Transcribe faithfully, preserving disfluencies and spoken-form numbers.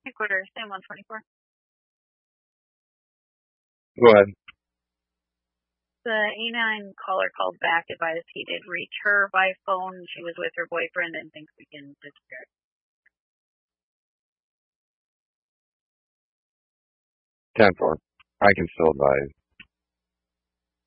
Headquarters, Sam one twenty-four. Go ahead. The A nine caller called back, advised he did reach her by phone. She was with her boyfriend and thinks we can disappear. ten four. I can still advise.